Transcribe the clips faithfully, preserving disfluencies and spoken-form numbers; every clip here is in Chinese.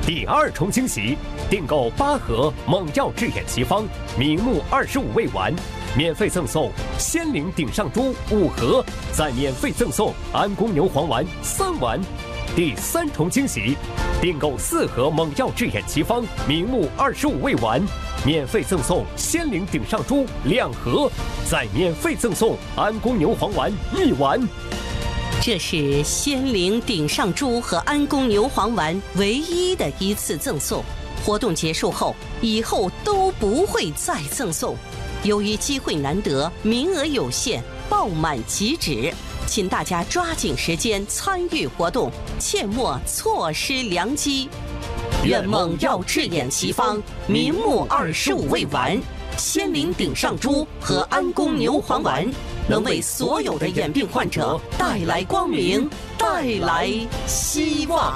第二重惊喜，订购八盒猛药治眼奇方明目二十五味丸，免费赠送仙灵顶上珠五盒，再免费赠送安宫牛黄丸三丸。第三重惊喜，订购四盒猛药治眼奇方明目二十五味丸，免费赠送仙灵顶上珠两盒，再免费赠送安宫牛黄丸一丸。 这是仙灵顶上珠和安宫牛黄丸唯一的一次赠送，活动结束后，以后都不会再赠送。由于机会难得，名额有限，爆满即止，请大家抓紧时间参与活动，切莫错失良机。愿猛药治眼奇方明目二十五味丸、仙灵顶上珠和安宫牛黄丸能为所有的眼病患者带来光明，带来希望。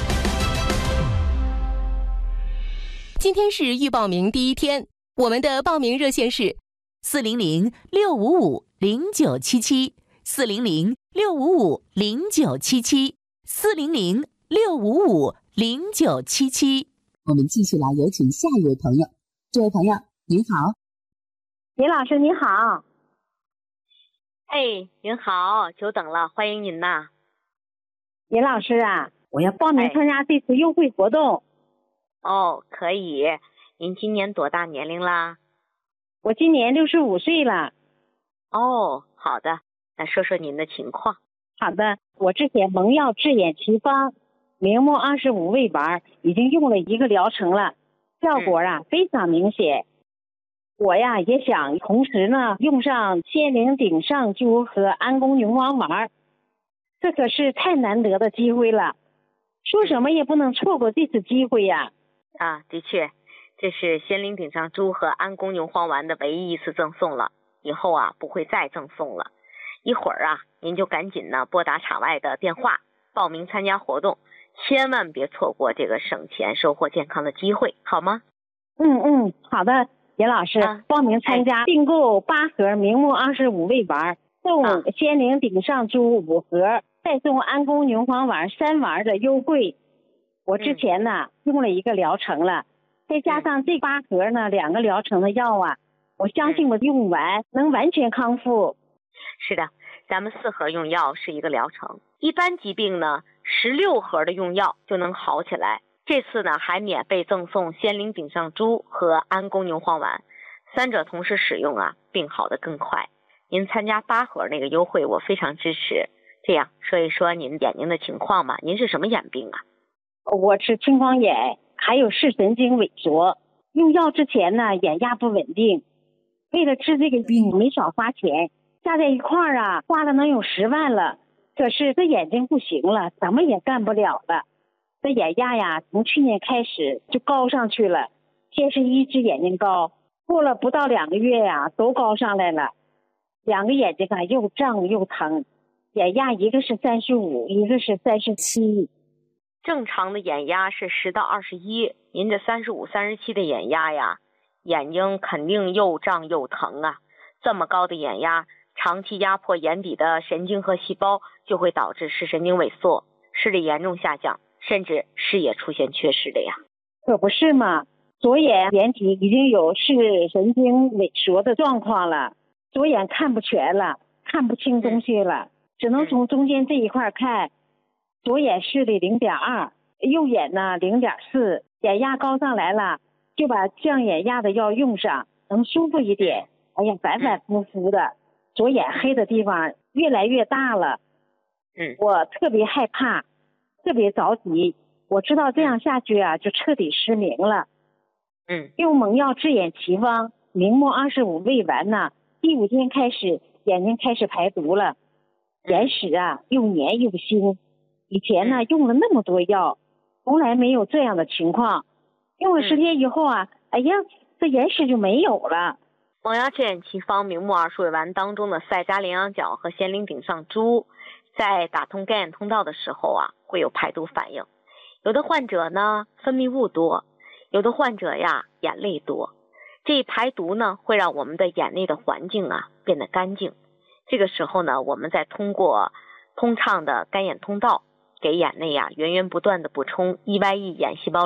今天是预报名第一天，我们的报名热线是四零零六五五零九七七，四零零六五五零九七七，四零零六五五零九七七。我们继续来有请下一位朋友。这位朋友您好。 李老师你好。 哎，您好，久等了，欢迎您呐。 李老师啊，我要报名参加这次优惠活动。 哎、哦，可以。您今年多大年龄啦？ 我今年六十五岁了。 哦，好的，那说说您的情况。 好的，我之前蒙药治眼奇方明目二十五味丸已经用了一个疗程了，效果啊、嗯、非常明显。我呀也想同时呢用上仙灵顶上珠和安宫牛黄丸，这可是太难得的机会了，说什么也不能错过这次机会呀。 啊，的确，这是仙灵顶上珠和安宫牛黄丸的唯一一次赠送了，以后啊不会再赠送了。一会儿啊您就赶紧呢拨打场外的电话报名参加活动，千万别错过这个省钱收获健康的机会，好吗？ 嗯嗯，好的。严老师、啊、报名参加、哎、订购八盒明目二十五味丸，送仙灵顶上珠五盒，再送安宫牛黄丸三丸的优惠。我之前呢、嗯、用了一个疗程了，再加上这八盒呢、嗯、两个疗程的药啊，我相信我用完、嗯、能完全康复。 是的，咱们四盒用药是一个疗程，一般疾病呢十六盒的用药就能好起来。这次呢还免费赠送仙灵顶上珠和安宫牛黄丸，三者同时使用啊，病好得更快。您参加八盒那个优惠我非常支持。这样说一说您眼睛的情况吧，您是什么眼病啊？ 我是青光眼，还有视神经萎缩。用药之前呢眼压不稳定，为了治这个病没少花钱，加在一块儿啊花了能有十万了。可是这眼睛不行了，怎么也干不了了。这眼压呀从去年开始就高上去了，先是一只眼睛高，过了不到两个月呀都高上来了，两个眼睛啊又胀又疼，眼压一个是三十五，一个是三十七。 正常的眼压是十到二十一，您这三十五、三十七的眼压呀，眼睛肯定又胀又疼啊。这么高的眼压长期压迫眼底的神经和细胞，就会导致视神经萎缩，视力严重下降，甚至视野出现缺失的呀。 可不是嘛，左眼眼底已经有视神经萎缩的状况了，左眼看不全了，看不清东西了，只能从中间这一块看。左眼视力 零点二， 右眼呢 零点四， 眼压高上来了，就把降眼压的药用上，能舒服一点。哎呀，反反复复的，左眼黑的地方越来越大了。 嗯， 我特别害怕，特别着急，我知道这样下去啊就彻底失明了。 嗯， 用蒙药治眼奇方明目二十五味丸呢，第五天开始眼睛开始排毒了，眼屎啊又黏又腥。以前呢用了那么多药，从来没有这样的情况。用了十天以后啊，哎呀，这眼屎就没有了。 蒙药治眼奇方明目二十味丸当中的赛扎羚羊角和仙灵顶上珠，在打通干眼通道的时候啊，会有排毒反应。有的患者呢分泌物多，有的患者呀眼泪多。这排毒呢会让我们的眼内的环境啊变得干净。这个时候呢，我们再通过通畅的干眼通道，给眼内呀源源不断的补充 E Y E 眼细胞